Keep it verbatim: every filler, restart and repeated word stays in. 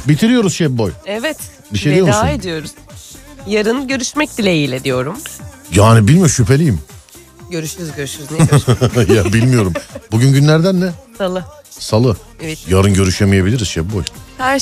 Bitiriyoruz Şeb Boy. Evet. Bir şey diyor veda musun? ediyoruz. Yarın görüşmek dileğiyle diyorum. Yani bilmiyorum, şüpheliyim. Görüşürüz görüşürüz. Niye görüşürüz? Ya bilmiyorum. Bugün günlerden ne? Salı. Salı. Evet. Yarın görüşemeyebiliriz Şeb Boy. Her